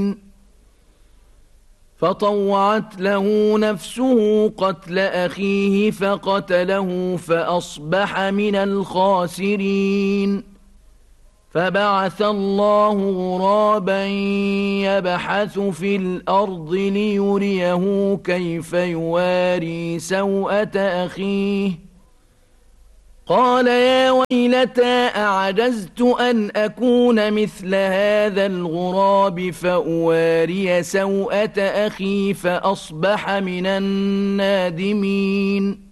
فطوعت له نفسه قتل أخيه فقتله فأصبح من الخاسرين. فبعث الله غرابا يبحث في الأرض ليريه كيف يواري سوءة أخيه، قال يا ويلتى أعجزت أن أكون مثل هذا الغراب فأواري سوءة أخي فأصبح من النادمين.